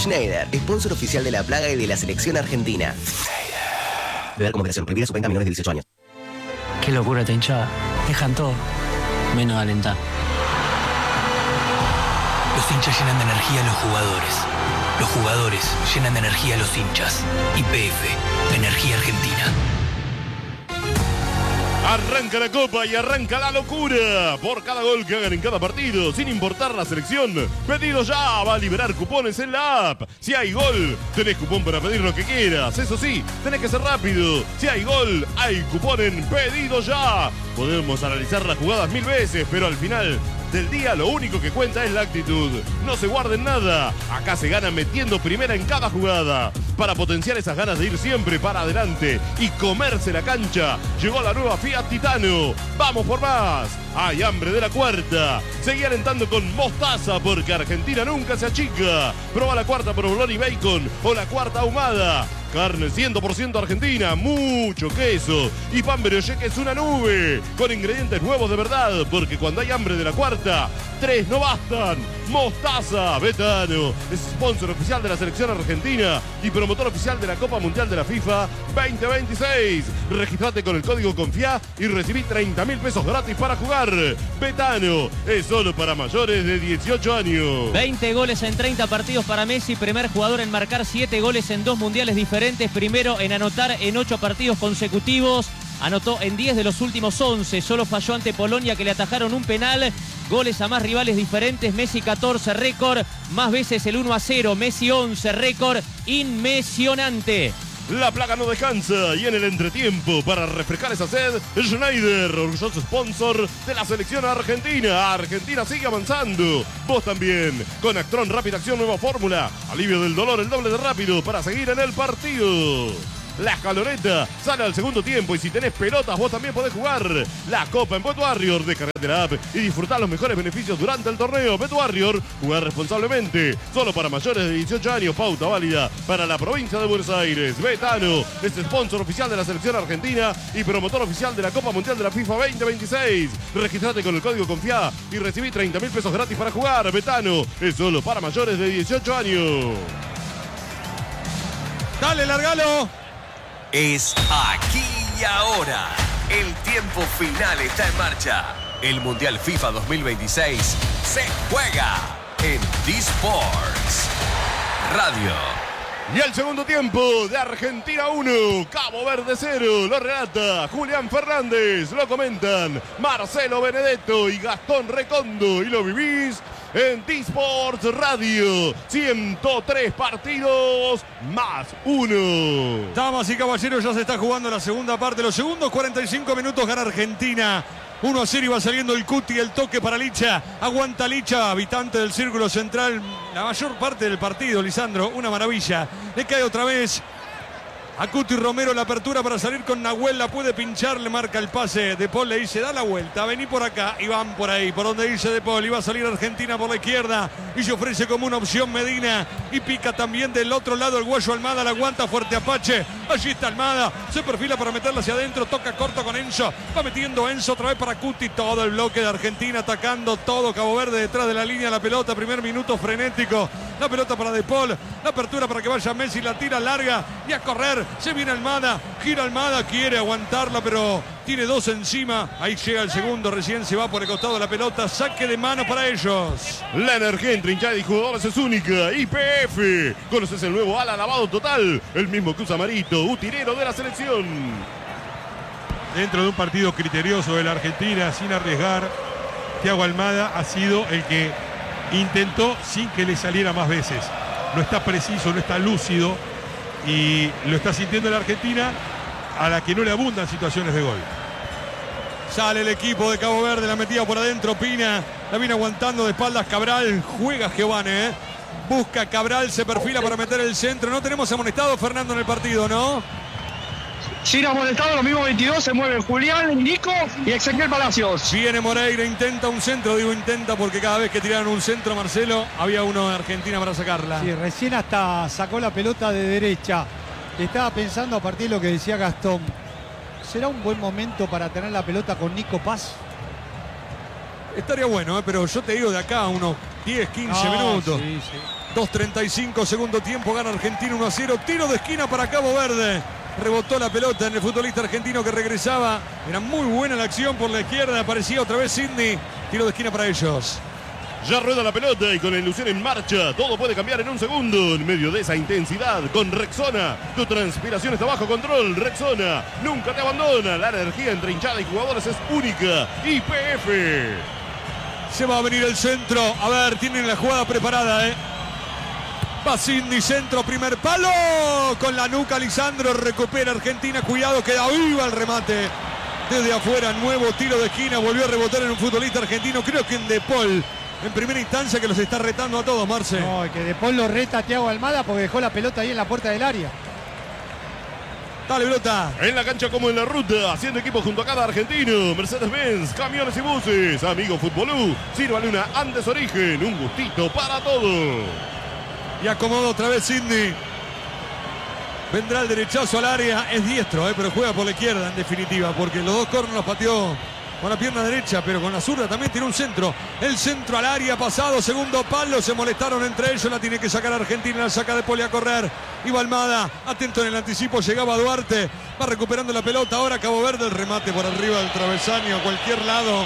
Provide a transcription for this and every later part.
Schneider, sponsor oficial de la plaga y de la selección argentina. Beber como operación, prohibida su venta a menores de 18 años. Qué locura esta hinchada. Dejan todo, menos alentar. Los hinchas llenan de energía a los jugadores. Los jugadores llenan de energía a los hinchas. YPF, Energía Argentina. Arranca la Copa y arranca la locura. Por cada gol que hagan en cada partido, sin importar la selección, Pedido Ya va a liberar cupones en la app. Si hay gol, tenés cupón para pedir lo que quieras. Eso sí, tenés que ser rápido. Si hay gol, hay cupón en Pedido Ya. Podemos analizar las jugadas 1000 veces, pero al final del día lo único que cuenta es la actitud. No se guarden nada. Acá se gana metiendo primera en cada jugada. Para potenciar esas ganas de ir siempre para adelante y comerse la cancha, llegó la nueva Fiat Titano. ¡Vamos por más! Hay hambre de la cuarta. Seguí alentando con mostaza porque Argentina nunca se achica. Proba la cuarta provolone y bacon o la cuarta ahumada. Carne 100% argentina, mucho queso y pan brioche que es una nube, con ingredientes nuevos de verdad, porque cuando hay hambre de la cuarta, 3 no bastan. Mostaza Betano es sponsor oficial de la selección argentina y promotor oficial de la Copa Mundial de la FIFA 2026. Registrate con el código CONFIA y recibí 30.000 pesos gratis para jugar. Betano es solo para mayores de 18 años. 20 goles en 30 partidos para Messi, primer jugador en marcar 7 goles en 2 mundiales diferentes, primero en anotar en 8 partidos consecutivos. Anotó en 10 de los últimos 11, solo falló ante Polonia que le atajaron un penal. Goles a más rivales diferentes, Messi 14, récord, más veces el 1-0, Messi 11, récord inmesionante. La plaga no descansa y en el entretiempo, para refrescar esa sed, Schneider, orgulloso sponsor de la selección argentina. Argentina sigue avanzando. Vos también, con Actron Rápida Acción Nueva Fórmula. Alivio del dolor, el doble de rápido para seguir en el partido. La escaloneta sale al segundo tiempo y si tenés pelotas vos también podés jugar la Copa en Bet Warrior. Descargate la app y disfrutá los mejores beneficios durante el torneo. Bet Warrior, jugar responsablemente, solo para mayores de 18 años, pauta válida para la provincia de Buenos Aires. Betano es sponsor oficial de la selección argentina y promotor oficial de la Copa Mundial de la FIFA 2026. Registrate con el código CONFIA y recibí 30.000 pesos gratis para jugar. Betano es solo para mayores de 18 años. Dale, largalo. Es aquí y ahora. El tiempo final está en marcha. El Mundial FIFA 2026 se juega en D-Sports Radio. Y el segundo tiempo de Argentina 1, Cabo Verde 0, lo relata Julián Fernández, lo comentan Marcelo Benedetto y Gastón Recondo y lo vivís en D-Sports Radio. 103 partidos más 1. Damas y caballeros, ya se está jugando la segunda parte. Los segundos 45 minutos gana Argentina. 1-0 y va saliendo el Cuti, el toque para Licha. Aguanta Licha, habitante del círculo central. La mayor parte del partido, Lisandro, una maravilla. Le cae otra vez a Cuti Romero la apertura para salir con Nahuel. La puede pinchar, le marca el pase. De Paul le dice, da la vuelta, vení por acá. Y van por ahí, por donde dice De Paul. Y va a salir Argentina por la izquierda. Y se ofrece como una opción Medina. Y pica también del otro lado el guayo Almada. La aguanta fuerte Apache. Allí está Almada. Se perfila para meterla hacia adentro. Toca corto con Enzo. Va metiendo Enzo otra vez para Cuti. Todo el bloque de Argentina atacando todo. Cabo Verde detrás de la línea. La pelota, primer minuto frenético. La pelota para De Paul. La apertura para que vaya Messi. La tira larga. Y a correr. Se viene Almada. Gira Almada. Quiere aguantarla, pero tiene dos encima. Ahí llega el segundo. Recién se va por el costado de la pelota. Saque de mano para ellos. La energía entre hinchada y jugadores es única. YPF. Conoces el nuevo ala lavado total. El mismo que usa Marito, utilero de la selección. Dentro de un partido criterioso de la Argentina, sin arriesgar, Thiago Almada ha sido el que intentó sin que le saliera más veces. No está preciso, no está lúcido y lo está sintiendo la Argentina, a la que no le abundan situaciones de gol. Sale el equipo de Cabo Verde, la metida por adentro, Pina, la viene aguantando de espaldas Cabral, juega Giovane, busca Cabral, se perfila para meter el centro. No tenemos amonestado, Fernando, en el partido, ¿no? Sin amonestado, los mismos 22, se mueven Julián, Nico y Ezequiel Palacios. Viene Moreira, intenta un centro, digo intenta porque cada vez que tiraron un centro, Marcelo, había uno de Argentina para sacarla. Sí, recién hasta sacó la pelota de derecha. Estaba pensando a partir de lo que decía Gastón. ¿Será un buen momento para tener la pelota con Nico Paz? Estaría bueno, pero yo te digo de acá a unos 10, 15 minutos. Sí, sí. 2:35, segundo tiempo, gana Argentina 1-0. Tiro de esquina para Cabo Verde. Rebotó la pelota en el futbolista argentino que regresaba. Era muy buena la acción por la izquierda. Aparecía otra vez Sidney. Tiro de esquina para ellos. Ya rueda la pelota y con la ilusión en marcha, todo puede cambiar en un segundo. En medio de esa intensidad, con Rexona, tu transpiración está bajo control. Rexona nunca te abandona. La energía entre hinchada y jugadores es única. YPF. Se va a venir el centro. A ver, tienen la jugada preparada, Va Sidney, centro, primer palo. Con la nuca, Lisandro recupera Argentina. Cuidado, queda viva el remate. Desde afuera, nuevo tiro de esquina. Volvió a rebotar en un futbolista argentino. Creo que en De Paul. En primera instancia que los está retando a todos, Marce. No, que De Paul lo reta a Thiago Almada porque dejó la pelota ahí en la puerta del área. Dale, pelota. En la cancha como en la ruta, haciendo equipo junto a cada argentino. Mercedes-Benz, camiones y buses. Amigo Futbolú, sírvale una Andes Origen. Un gustito para todos. Y acomoda otra vez Sidney. Vendrá el derechazo al área. Es diestro, pero juega por la izquierda en definitiva. Porque los dos corners los pateó con la pierna derecha, pero con la zurda también tiene un centro. El centro al área pasado, segundo palo. Se molestaron entre ellos. La tiene que sacar Argentina. La saca De Paul a correr. Iba Almada. Atento en el anticipo. Llegaba Duarte. Va recuperando la pelota. Ahora Cabo Verde. El remate por arriba del travesaño. A cualquier lado.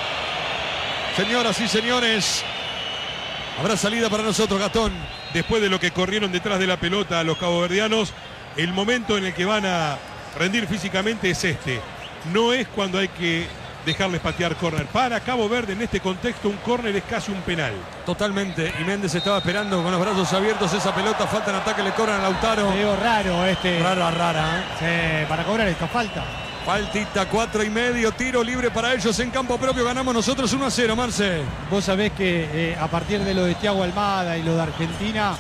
Señoras y señores. Habrá salida para nosotros, Gastón. Después de lo que corrieron detrás de la pelota a los caboverdianos, el momento en el que van a rendir físicamente es este. No es cuando hay que dejarles patear córner. Para Cabo Verde en este contexto un córner es casi un penal. Totalmente. Y Méndez estaba esperando con los brazos abiertos esa pelota. Falta en ataque, le cobran a Lautaro. Veo raro Rara. Sí, para cobrar esta falta. Faltita, 4:30, tiro libre para ellos en campo propio. Ganamos nosotros 1-0, Marce. Vos sabés que a partir de lo de Thiago Almada y lo de Argentina,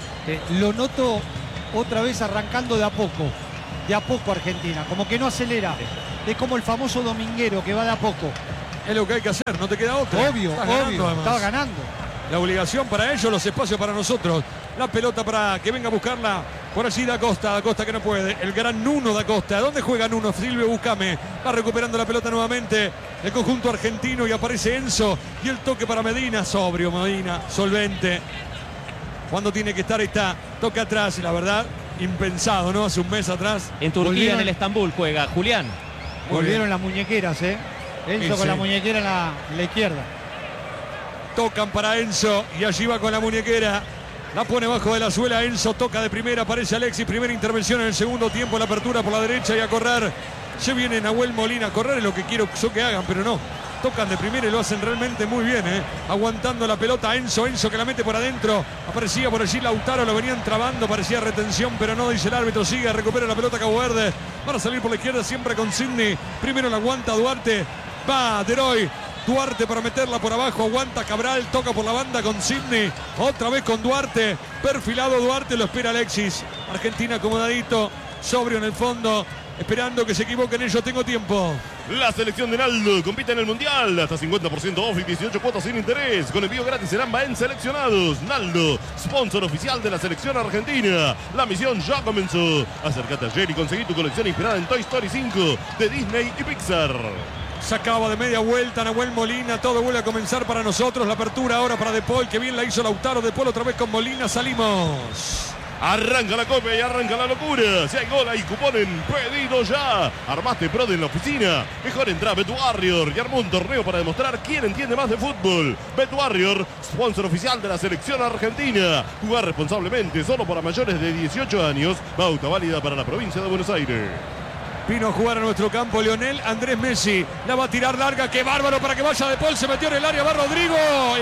lo noto otra vez arrancando de a poco Argentina, como que no acelera. Es como el famoso dominguero que va de a poco. Es lo que hay que hacer, no te queda otra. Obvio, estaba ganando. La obligación para ellos, los espacios para nosotros. La pelota para que venga a buscarla por allí Da Costa que no puede. El gran Nuno Da Costa. ¿Dónde juega Nuno? Silvio Buscame. Va recuperando la pelota nuevamente. El conjunto argentino y aparece Enzo. Y el toque para Medina. Sobrio Medina, solvente. Cuando tiene que estar está. Toca atrás y la verdad, impensado, ¿no? Hace un mes atrás. En Turquía, en el Estambul juega Julián. Volvieron las muñequeras, Enzo con la muñequera en la izquierda. Tocan para Enzo y allí va con la muñequera. La pone bajo de la suela. Enzo toca de primera. Aparece Alexis. Primera intervención en el segundo tiempo. La apertura por la derecha y a correr. Se viene Nahuel Molina. A correr es lo que quiero yo que hagan, pero no. Tocan de primera y lo hacen realmente muy bien, Aguantando la pelota Enzo que la mete por adentro. Aparecía por allí Lautaro. Lo venían trabando. Parecía retención, pero no, dice el árbitro. Sigue, recupera la pelota Cabo Verde. Van a salir por la izquierda siempre con Sidney. Primero la aguanta Duarte. Va Deroy. Duarte para meterla por abajo, aguanta Cabral, toca por la banda con Sidney, otra vez con Duarte, perfilado Duarte, lo espera Alexis. Argentina acomodadito, sobrio en el fondo, esperando que se equivoquen ellos. Tengo tiempo. La selección de Naldo compite en el Mundial. Hasta 50% off y 18 cuotas sin interés. Con envío gratis en AMBA en seleccionados. Naldo, sponsor oficial de la selección argentina. La misión ya comenzó. Acércate ayer y conseguí tu colección inspirada en Toy Story 5 de Disney y Pixar. Sacaba de media vuelta Nahuel Molina. Todo vuelve a comenzar para nosotros. La apertura ahora para De Paul, que bien la hizo Lautaro. De Paul otra vez con Molina. Salimos. Arranca la copia y arranca la locura. Si hay gol, hay cupón en pedido ya. Armaste Prod en la oficina. Mejor entra a Bet Warrior y armó un torneo para demostrar quién entiende más de fútbol. Bet Warrior, sponsor oficial de la selección argentina. Jugar responsablemente, solo para mayores de 18 años. Pauta válida para la provincia de Buenos Aires. Vino a jugar a nuestro campo Lionel Andrés Messi. La va a tirar larga. ¡Qué bárbaro para que vaya De Paul! Se metió en el área. Va Rodrigo.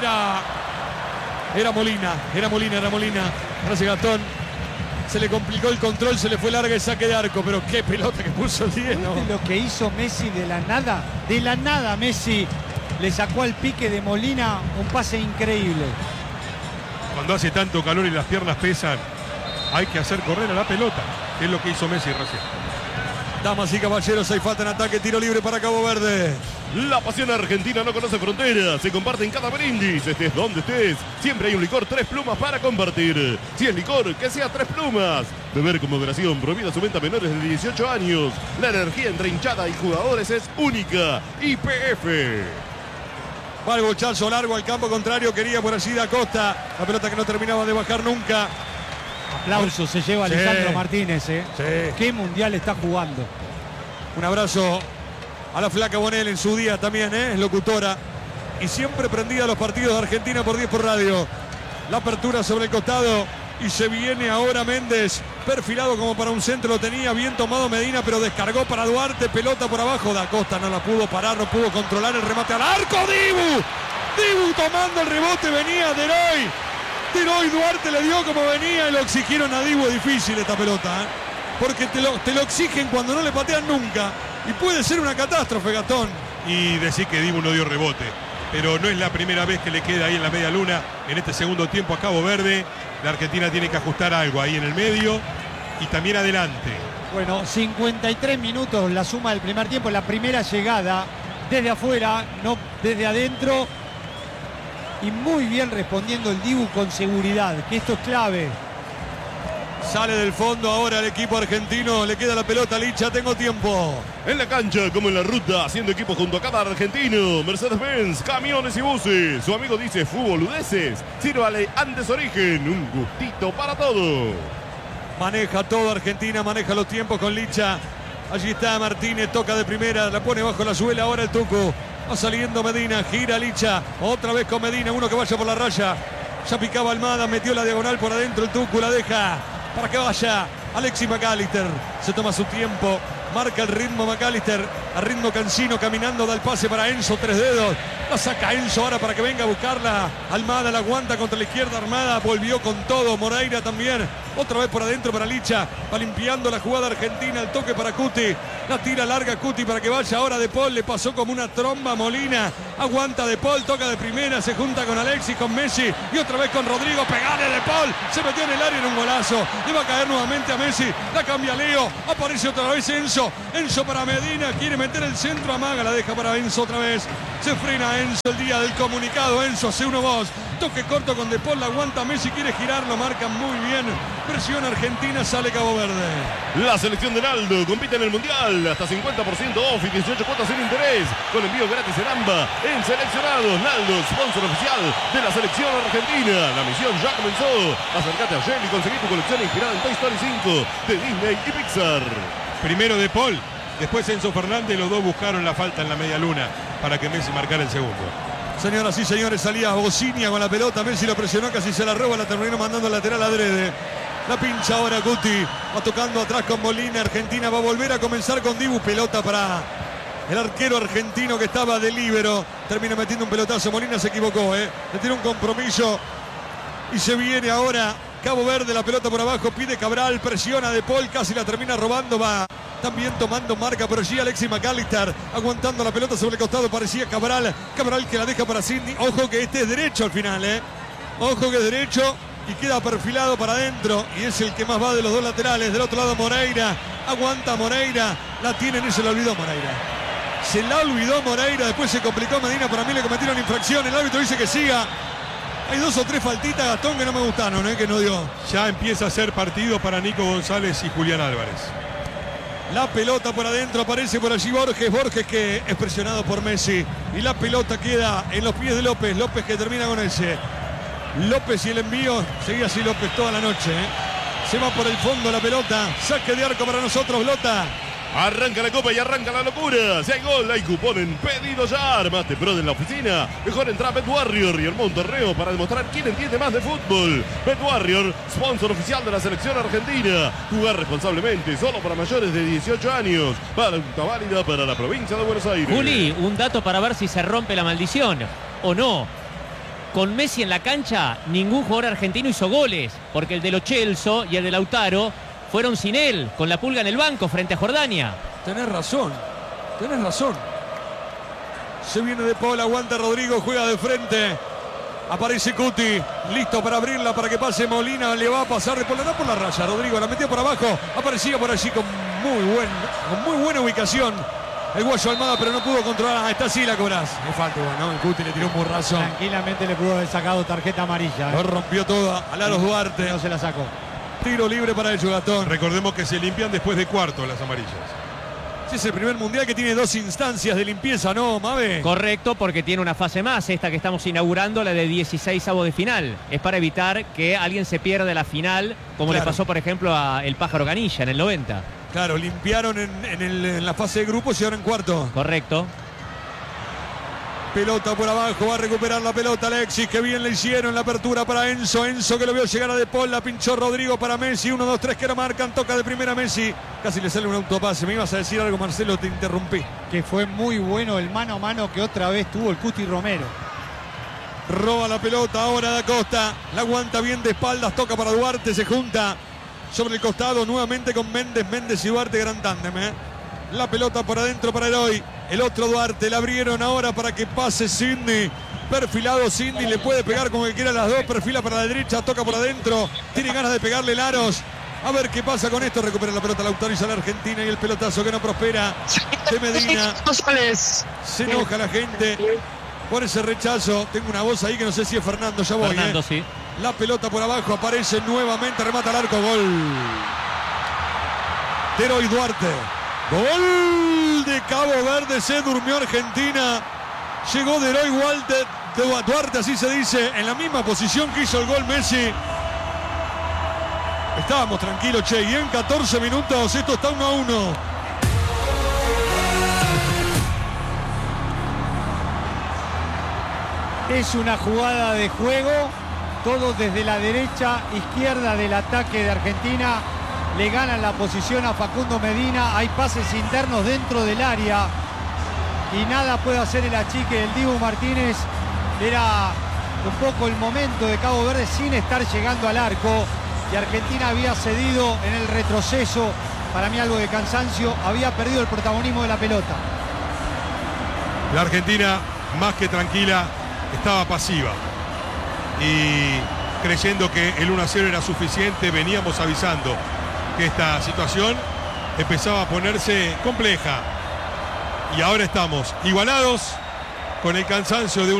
Era Molina. Gracias, Gastón. Se le complicó el control. Se le fue larga el saque de arco. Pero qué pelota que puso el 10, ¿no? Lo que hizo Messi de la nada Messi le sacó al pique de Molina un pase increíble. Cuando hace tanto calor y las piernas pesan, hay que hacer correr a la pelota. Es lo que hizo Messi recién. Damas y caballeros, hay falta en ataque, tiro libre para Cabo Verde. La pasión argentina no conoce fronteras, se comparte en cada brindis, estés donde estés. Siempre hay un licor 3 plumas para compartir. Si es licor, que sea 3 plumas. Beber con moderación, prohibida su venta a menores de 18 años. La energía entre hinchada y jugadores es única. YPF. Va el bochazo largo al campo contrario. Quería por allí Da Costa. La pelota que no terminaba de bajar nunca. Aplauso se lleva Sí. Alejandro Martínez. Sí. Qué mundial está jugando. Un abrazo a la flaca Bonel en su día también, es locutora. Y siempre prendida a los partidos de Argentina por 10 por radio. La apertura sobre el costado. Y se viene ahora Méndez. Perfilado como para un centro. Lo tenía bien tomado Medina, pero descargó para Duarte. Pelota por abajo. Da Costa no la pudo parar, no pudo controlar el remate al arco. Dibu. Dibu tomando el rebote. Venía Deroy. Deroy Duarte le dio como venía y lo exigieron a Dibu. Es difícil esta pelota, porque te lo exigen cuando no le patean nunca. Y puede ser una catástrofe, Gastón. Y decir que Dibu no dio rebote. Pero no es la primera vez que le queda ahí en la media luna en este segundo tiempo a Cabo Verde. La Argentina tiene que ajustar algo ahí en el medio y también adelante. Bueno, 53 minutos la suma del primer tiempo. La primera llegada desde afuera, no desde adentro. Y muy bien respondiendo el Dibu con seguridad, que esto es clave. Sale del fondo ahora el equipo argentino. Le queda la pelota a Licha. Tengo tiempo. En la cancha como en la ruta, haciendo equipo junto a cada argentino. Mercedes-Benz, camiones y buses. Su amigo dice fútboludeces. Sírvale Andes Origen, un gustito para todo. Maneja todo Argentina, maneja los tiempos con Licha. Allí está Martínez, toca de primera, la pone bajo la suela. Ahora el Tucu. Va saliendo Medina, gira Licha. Otra vez con Medina, uno que vaya por la raya. Ya picaba Almada, metió la diagonal por adentro. El Tucu la deja para que vaya Alexis McAllister. Se toma su tiempo, marca el ritmo McAllister, a ritmo Cancino, caminando, da el pase para Enzo, 3 dedos. La saca Enzo ahora para que venga a buscarla. Almada la aguanta contra la izquierda. Armada volvió con todo. Moreira también. Otra vez por adentro para Licha. Va limpiando la jugada argentina. El toque para Cuti. La tira larga Cuti para que vaya ahora De Paul. Le pasó como una tromba Molina. Aguanta De Paul. Toca de primera. Se junta con Alexis, con Messi. Y otra vez con Rodrigo. Pegale De Paul. Se metió en el área en un golazo. Le va a caer nuevamente a Messi. La cambia Leo. Aparece otra vez Enzo. Enzo para Medina. Quiere meter el centro. Amaga. La deja para Enzo otra vez. Se frena Enzo el día del comunicado. Enzo hace 1-2. Toque corto con De Paul. La aguanta Messi. Quiere girar. Lo marca muy bien. Presión Argentina. Sale Cabo Verde. La selección de Naldo compite en el Mundial. Hasta 50% off y 18 cuotas sin interés. Con envío gratis en AMBA. En seleccionados. Naldo, sponsor oficial de la selección argentina. La misión ya comenzó. Acércate a Shell y conseguí tu colección inspirada en Toy Story 5 de Disney y Pixar. Primero De Paul, después Enzo Fernández. Los dos buscaron la falta en la media luna para que Messi marcara el segundo. Señoras y señores, salía Bocinia con la pelota. Messi lo presionó, casi se la roba. La terminó mandando al lateral adrede. La pincha ahora Guti. Va tocando atrás con Molina. Argentina va a volver a comenzar con Dibu. Pelota para el arquero argentino que estaba de líbero. Termina metiendo un pelotazo. Molina se equivocó, Le tiene un compromiso. Y se viene ahora Cabo Verde. La pelota por abajo. Pide Cabral. Presiona De Paul. Casi la termina robando. Va también tomando marca por allí Alexis McAllister. Aguantando la pelota sobre el costado. Parecía Cabral. Cabral que la deja para Sidney. Ojo que este es derecho al final, Ojo que es derecho. Y queda perfilado para adentro. Y es el que más va de los dos laterales. Del otro lado Moreira. Aguanta Moreira. La tienen y se la olvidó Moreira. Se la olvidó Moreira. Después se complicó Medina. Para mí le cometieron infracción. El árbitro dice que siga. Hay 2 o 3 faltitas, Gastón, que no me gustaron, que no dio. Ya empieza a ser partido para Nico González y Julián Álvarez. La pelota por adentro, aparece por allí Borges que es presionado por Messi. Y la pelota queda en los pies de López. López que termina con ese. López y el envío. Seguía así López toda la noche. Se va por el fondo la pelota. Saque de arco para nosotros, Blota. Arranca la copa y arranca la locura. Si hay gol, hay cupón en Pedido Ya. Armaste pro en la oficina. Mejor entra a Bet Warrior y armó un torneo para demostrar quién entiende más de fútbol. Bet Warrior, sponsor oficial de la selección argentina. Jugar responsablemente, solo para mayores de 18 años. Pauta válida para la provincia de Buenos Aires. Juli, un dato para ver si se rompe la maldición o no. Con Messi en la cancha, ningún jugador argentino hizo goles, porque el de Lo Celso y el de Lautaro fueron sin él, con la Pulga en el banco frente a Jordania. Tenés razón. Se viene De Paul, aguanta Rodrigo, juega de frente. Aparece Cuti, listo para abrirla, para que pase Molina. Le va a pasar De Paul, no por la raya. Rodrigo la metió por abajo. Aparecía por allí con muy buena ubicación. El guayo Almada, pero no pudo controlar. Está así la cobras. Es falta, ¿no? El Cuti le tiró un burrazo. Tranquilamente le pudo haber sacado tarjeta amarilla. Lo rompió toda. Alaros Duarte. No se la sacó. Tiro libre para ellos, Gastón. Recordemos que se limpian después de cuarto las amarillas. Este es el primer mundial que tiene 2 instancias de limpieza, ¿no, Mabe? Correcto, porque tiene una fase más, esta que estamos inaugurando, la de 16avos de final. Es para evitar que alguien se pierda la final, como le pasó, por ejemplo, a el Pájaro Canilla en el 90. Claro, limpiaron en la fase de grupos y ahora en cuarto. Correcto. Pelota por abajo, va a recuperar la pelota Alexis, que bien le hicieron la apertura para Enzo. Enzo que lo vio llegar a De Paul, la pinchó Rodrigo para Messi. 1, 2, 3 que lo marcan, toca de primera Messi. Casi le sale un autopase. Me ibas a decir algo, Marcelo, te interrumpí. Que fue muy bueno el mano a mano que otra vez tuvo el Cuti Romero. Roba la pelota ahora Da Costa, la aguanta bien de espaldas, toca para Duarte, se junta sobre el costado nuevamente con Méndez. Méndez y Duarte, gran tándem, ¿eh? La pelota por adentro para Eloy. El otro Duarte, la abrieron ahora para que pase Sidney. Perfilado Sidney, le puede pegar como que quiera las dos. Perfila para la derecha, toca por adentro. Tiene ganas de pegarle Laros. A ver qué pasa con esto. Recupera la pelota, la autoriza la Argentina y el pelotazo que no prospera de Medina. Se enoja la gente por ese rechazo. Tengo una voz ahí que no sé si es Fernando, ya voy. Fernando, sí. La pelota por abajo, aparece nuevamente, remata al arco, gol. Eloy Duarte. Gol de Cabo Verde, se durmió Argentina. Llegó de Eloy Duarte, así se dice, en la misma posición que hizo el gol Messi. Estábamos tranquilos, che, y en 14 minutos esto está 1-1. Es una jugada de juego, todo desde la derecha, izquierda del ataque de Argentina. Le ganan la posición a Facundo Medina, hay pases internos dentro del área y nada puede hacer el achique del Dibu Martínez. Era un poco el momento de Cabo Verde sin estar llegando al arco y Argentina había cedido en el retroceso, para mí algo de cansancio, había perdido el protagonismo de la pelota. La Argentina, más que tranquila, estaba pasiva y creyendo que el 1-0 era suficiente. Veníamos avisando que esta situación empezaba a ponerse compleja y ahora estamos igualados con el cansancio de